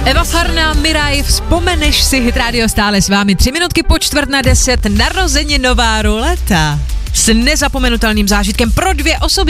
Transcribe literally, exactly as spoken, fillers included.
Eva Farná, Miraj, vzpomeneš si, Hit Radio stále s vámi, tři minutky po čtvrt na deset, narozeninová ruleta s nezapomenutelným zážitkem pro dvě osoby.